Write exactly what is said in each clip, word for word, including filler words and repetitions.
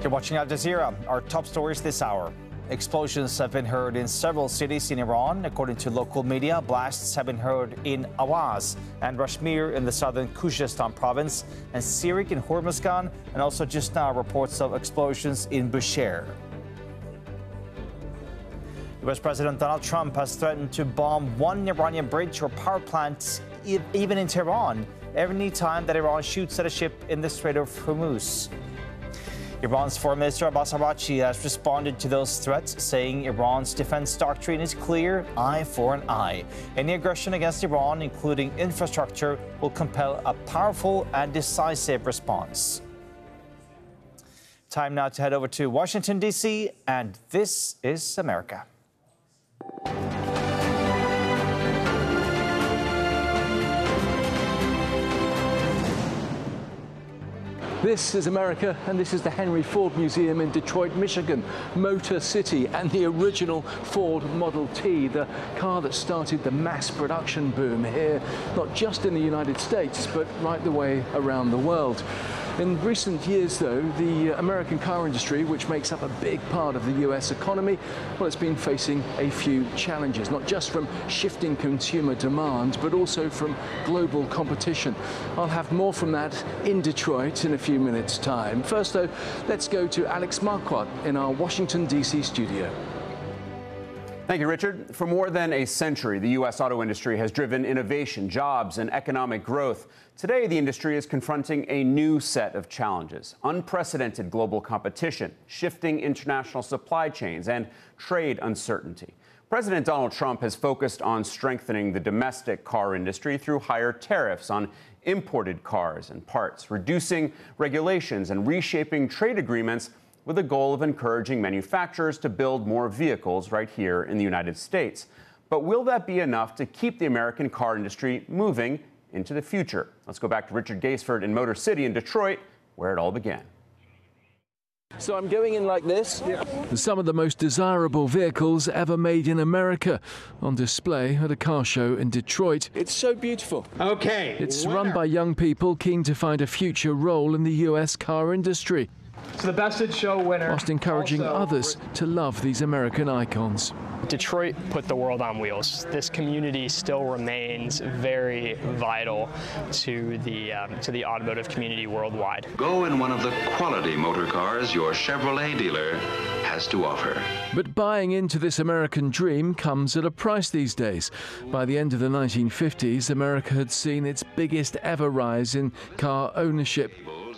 You're watching Al Jazeera. Our top stories this hour. Explosions have been heard in several cities in Iran. According to local media, blasts have been heard in Awaz and Rashmir in the southern Khuzestan province, and Sirik in Hormuzgan, and also just now reports of explosions in Bushehr. U S President Donald Trump has threatened to bomb one Iranian bridge or power plant, even in Tehran, every time that Iran shoots at a ship in the Strait of Hormuz. Iran's Foreign Minister Abbas Araghchi has responded to those threats, saying Iran's defense doctrine is clear: eye for an eye. Any aggression against Iran, including infrastructure, will compel a powerful and decisive response. Time now to head over to Washington, D C, and this is America. This is America, and this is the Henry Ford Museum in Detroit, Michigan, Motor City, and the original Ford Model T, the car that started the mass production boom here, not just in the United States, but right the way around the world. In recent years, though, the American car industry, which makes up a big part of the U S economy, well, it's been facing a few challenges, not just from shifting consumer demand, but also from global competition. I'll have more from that in Detroit in a few minutes' time. First, though, let's go to Alex Marquardt in our Washington, D C studio. Thank you, Richard. For more than a century, the U S auto industry has driven innovation, jobs, and economic growth. Today, the industry is confronting a new set of challenges: unprecedented global competition, shifting international supply chains, and trade uncertainty. President Donald Trump has focused on strengthening the domestic car industry through higher tariffs on imported cars and parts, reducing regulations, and reshaping trade agreements with the goal of encouraging manufacturers to build more vehicles right here in the United States. But will that be enough to keep the American car industry moving into the future? Let's go back to Richard Gaisford in Motor City in Detroit, where it all began. So I'm going in like this. Yeah. Some of the most desirable vehicles ever made in America on display at a car show in Detroit. It's so beautiful. Okay. It's winner. run by young people keen to find a future role in the U S car industry, So the Best in Show winner. whilst encouraging also, others to love these American icons. Detroit put the world on wheels. This community still remains very vital to the um, to the automotive community worldwide. Go in one of the quality motor cars your Chevrolet dealer has to offer. But buying into this American dream comes at a price these days. By the end of the nineteen fifties, America had seen its biggest ever rise in car ownership.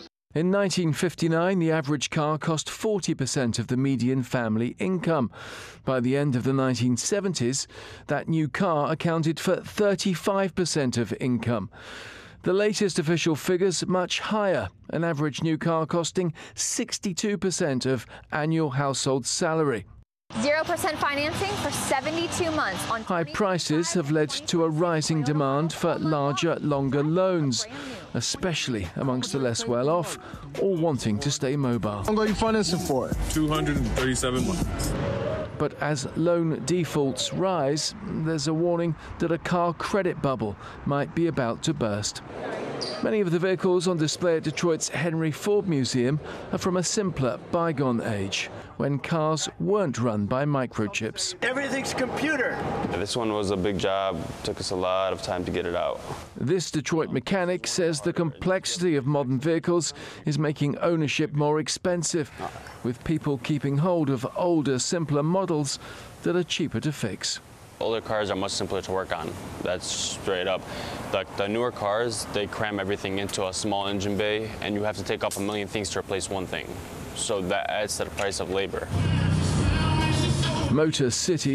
In nineteen fifty-nine, the average car cost forty percent of the median family income. By the end of the nineteen seventies, that new car accounted for thirty-five percent of income. The latest official figures much higher, an average new car costing sixty-two percent of annual household salary. zero percent financing for seventy-two months. On High prices have led to a rising demand for larger, longer loans, especially amongst the less well-off, all wanting to stay mobile. How long are you financing for? two hundred thirty-seven months. But as loan defaults rise, there's a warning that a car credit bubble might be about to burst. Many of the vehicles on display at Detroit's Henry Ford Museum are from a simpler, bygone age, when cars weren't run by microchips. Everything's computer. This one was a big job. Took us a lot of time to get it out. This Detroit mechanic says the complexity of modern vehicles is making ownership more expensive, with people keeping hold of older, simpler models that are cheaper to fix. Older cars are much simpler to work on. That's straight up. The, the newer cars, they cram everything into a small engine bay, and you have to take off a million things to replace one thing. So that adds to the price of labor. Motor City